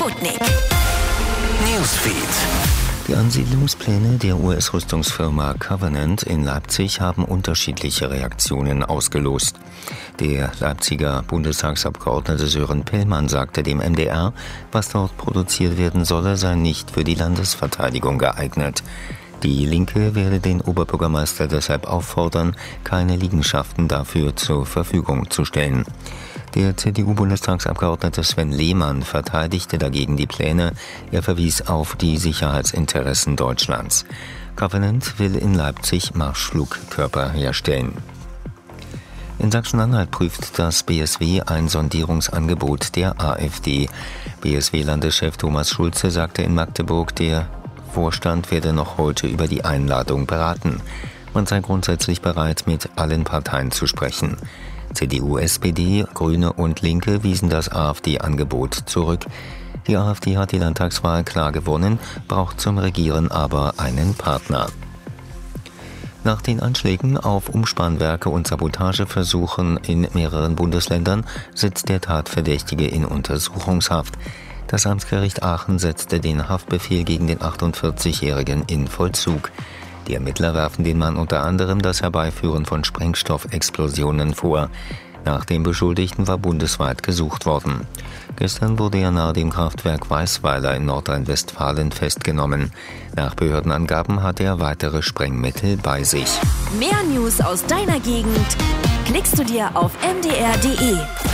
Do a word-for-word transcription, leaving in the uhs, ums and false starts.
Sputnik Newsfeed. Die Ansiedlungspläne der U S-Rüstungsfirma Covenant in Leipzig haben unterschiedliche Reaktionen ausgelöst. Der Leipziger Bundestagsabgeordnete Sören Pellmann sagte dem M D R, was dort produziert werden solle, sei nicht für die Landesverteidigung geeignet. Die Linke werde den Oberbürgermeister deshalb auffordern, keine Liegenschaften dafür zur Verfügung zu stellen. Der C D U-Bundestagsabgeordnete Sven Lehmann verteidigte dagegen die Pläne. Er verwies auf die Sicherheitsinteressen Deutschlands. Covenant will in Leipzig Marschflugkörper herstellen. In Sachsen-Anhalt prüft das B S W ein Sondierungsangebot der AfD. B S W-Landeschef Thomas Schulze sagte in Magdeburg, der Vorstand werde noch heute über die Einladung beraten. Man sei grundsätzlich bereit, mit allen Parteien zu sprechen. C D U, S P D, Grüne und Linke wiesen das AfD-Angebot zurück. Die AfD hat die Landtagswahl klar gewonnen, braucht zum Regieren aber einen Partner. Nach den Anschlägen auf Umspannwerke und Sabotageversuchen in mehreren Bundesländern sitzt der Tatverdächtige in Untersuchungshaft. Das Amtsgericht Aachen setzte den Haftbefehl gegen den achtundvierzigjährigen in Vollzug. Die Ermittler werfen den Mann unter anderem das Herbeiführen von Sprengstoffexplosionen vor. Nach dem Beschuldigten war bundesweit gesucht worden. Gestern wurde er nahe dem Kraftwerk Weißweiler in Nordrhein-Westfalen festgenommen. Nach Behördenangaben hat er weitere Sprengmittel bei sich. Mehr News aus deiner Gegend klickst du dir auf m d r punkt d e.